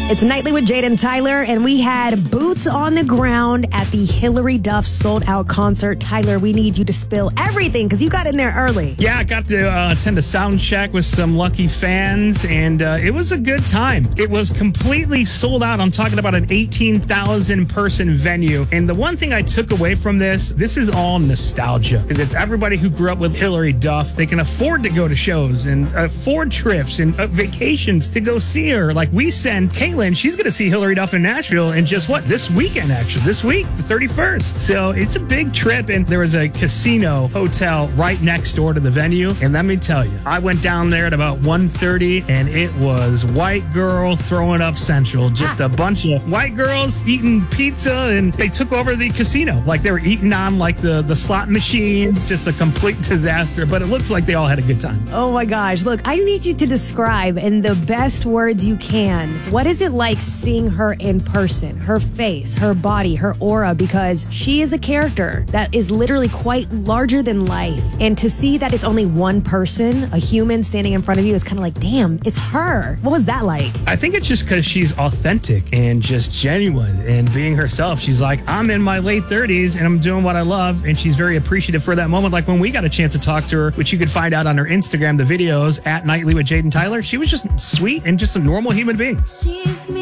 It's Nightly with Jade and Tyler, and we had boots on the ground at the Hilary Duff sold-out concert. Tyler, we need you to spill everything because you got in there early. Yeah, I got to attend a sound check with some lucky fans, and it was a good time. It was completely sold out. I'm talking about an 18,000-person venue. And the one thing I took away from this is all nostalgia. Because it's everybody who grew up with Hilary Duff. They can afford to go to shows and afford trips and vacations to go see her. Like we send Caitlin, she's going to see Hilary Duff in Nashville in just this weekend, actually. This week, the 31st. So it's a big trip. And there was a casino hotel right next door to the venue. And let me tell you, I went down there at about 1:30 and it was white girl throwing up central. Just a bunch of white girls eating pizza, and they took over the casino. Like they were eating on like the slot machines. Just a complete disaster. But it looks like they all had a good time. Oh my gosh. Look, I need you to describe in the best words you can, what is it like seeing her in person? Her face, her body, her aura, because she is a character that is literally quite larger than life. And to see that it's only one person, a human standing in front of you, is kind of like, damn, it's her. What was that like? I think it's just because she's authentic and just genuine and being herself. She's like, I'm in my late 30s and I'm doing what I love. And she's very appreciative for that moment. Like when we got a chance to talk to her, which you could find out on her Instagram, the videos at Nightly with Jade and Tyler, she was just sweet and just a normal human being.